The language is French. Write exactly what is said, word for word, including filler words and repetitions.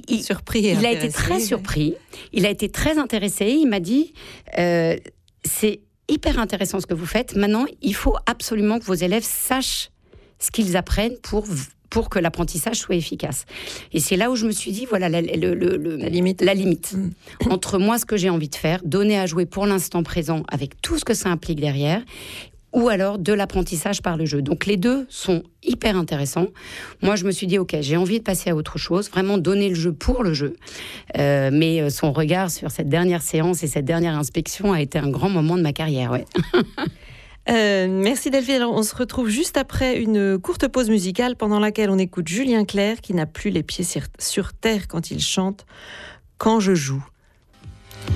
il, surpris et il a intéressé, été très ouais. surpris. Il a été très intéressé. Il m'a dit, euh, c'est hyper intéressant ce que vous faites. Maintenant, il faut absolument que vos élèves sachent ce qu'ils apprennent pour pour que l'apprentissage soit efficace. Et c'est là où je me suis dit, voilà, la, le, le, le, la limite, la limite. Mmh. entre moi, ce que j'ai envie de faire, donner à jouer pour l'instant présent, avec tout ce que ça implique derrière, ou alors de l'apprentissage par le jeu. Donc les deux sont hyper intéressants. Moi, je me suis dit, ok, j'ai envie de passer à autre chose, vraiment donner le jeu pour le jeu. Euh, mais son regard sur cette dernière séance et cette dernière inspection a été un grand moment de ma carrière, ouais. Euh, merci Delphine. Alors, on se retrouve juste après une courte pause musicale pendant laquelle on écoute Julien Clerc qui n'a plus les pieds sur, sur terre quand il chante « Quand je joue ».